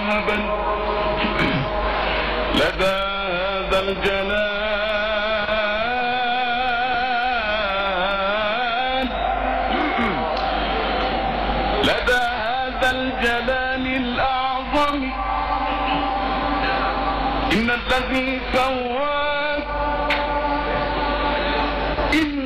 مرحبا لدى هذا الجلال، لدى هذا الجلال الأعظم. إن الذي سواك